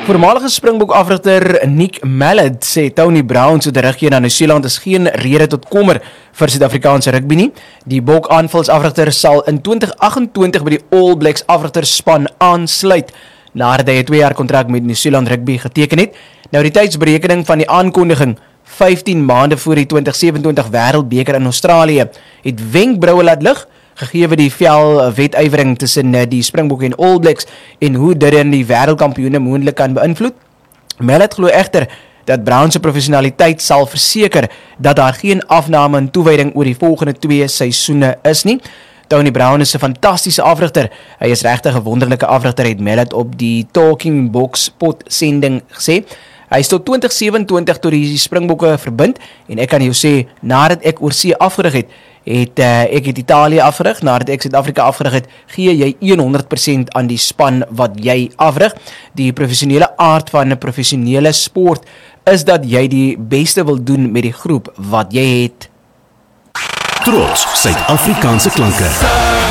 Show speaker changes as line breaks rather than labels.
Voormalige Springbok-afrigter Nick Mallett sê Tony Brown se teruggee na Nieu-Seeland is geen rede tot kommer vir Suid-Afrikaanse rugby nie. Die Bok-aanvalsafrigter sal in 2028 by die All Blacks afrigterspan aansluit, nadat hy 'n 2-jaar kontrak met Nieu-Seeland rugby geteken het. Nou die tydsberekening van die aankondiging 15 maande voor die 2027 Wêreldbeker in Australië het wenkbroue laat lig, gegee die veldwetywering tussen die Springbokke en All Blacks en hoe dit in die wêreldkampioene moontlik kan beïnvloed. Mallett glo egter dat Brown se professionaliteit sal verseker dat daar geen afname in toewyding oor die volgende 2 seisoene is nie. Tony Brown is 'n fantastiese afrigter. Hy is regtig 'n wonderlike afrigter, het Mallett op die Talking Box potsending gesê. Hy is tot 2027 tot die Springbokke verbind en ek kan jou sê, nadat ek oor see afgerig het, ek het Italië afgerig, nadat ek Suid-Afrika afgerig het, gee jy 100% aan die span wat jy afrig. Die professionele aard van 'n professionele sport is dat jy die beste wil doen met die groep wat jy het.
Trots Suid-Afrikaanse klanke.